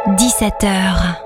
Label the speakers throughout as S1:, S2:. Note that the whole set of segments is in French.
S1: 17h.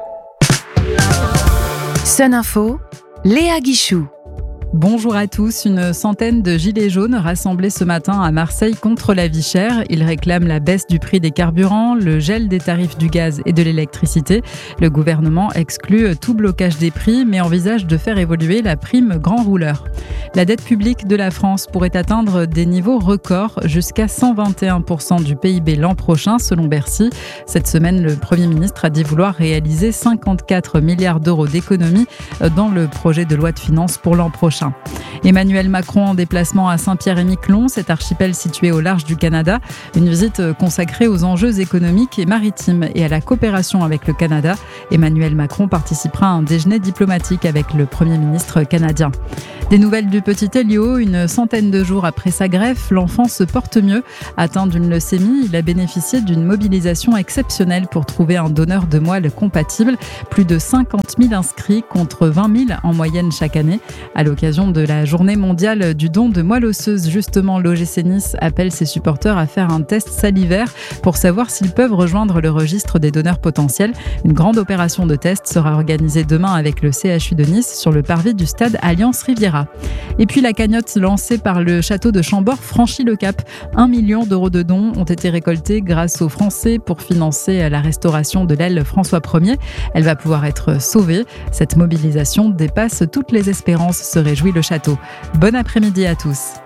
S1: Sun Info, Léa Guichou.
S2: Bonjour à tous. Une centaine de gilets jaunes rassemblés ce matin à Marseille contre la vie chère. Ils réclament la baisse du prix des carburants, le gel des tarifs du gaz et de l'électricité. Le gouvernement exclut tout blocage des prix, mais envisage de faire évoluer la prime grand rouleur. La dette publique de la France pourrait atteindre des niveaux records, jusqu'à 121% du PIB l'an prochain, selon Bercy. Cette semaine, le Premier ministre a dit vouloir réaliser 54 milliards d'euros d'économies dans le projet de loi de finances pour l'an prochain. Emmanuel Macron en déplacement à Saint-Pierre-et-Miquelon, cet archipel situé au large du Canada. Une visite consacrée aux enjeux économiques et maritimes et à la coopération avec le Canada. Emmanuel Macron participera à un déjeuner diplomatique avec le Premier ministre canadien. Des nouvelles du petit Elio, une centaine de jours après sa greffe, l'enfant se porte mieux. Atteint d'une leucémie, il a bénéficié d'une mobilisation exceptionnelle pour trouver un donneur de moelle compatible. Plus de 50 000 inscrits contre 20 000 en moyenne chaque année. À l'occasion de la journée mondiale du don de moelle osseuse, justement, l'OGC Nice appelle ses supporters à faire un test salivaire pour savoir s'ils peuvent rejoindre le registre des donneurs potentiels. Une grande opération de test sera organisée demain avec le CHU de Nice sur le parvis du stade Alliance Riviera. Et puis la cagnotte lancée par le château de Chambord franchit le cap. 1 million d'euros de dons ont été récoltés grâce aux Français pour financer la restauration de l'aile François Ier. Elle va pouvoir être sauvée. Cette mobilisation dépasse toutes les espérances, se réjouit le château. Bon après-midi à tous.